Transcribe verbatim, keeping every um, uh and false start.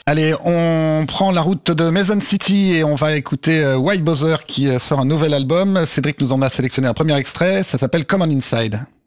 Allez, on prend la route de Mason City et on va écouter euh, Why Bother qui euh, sort un nouvel album. Cédric nous en a sélectionné un premier extrait, ça s'appelle Come On Inside.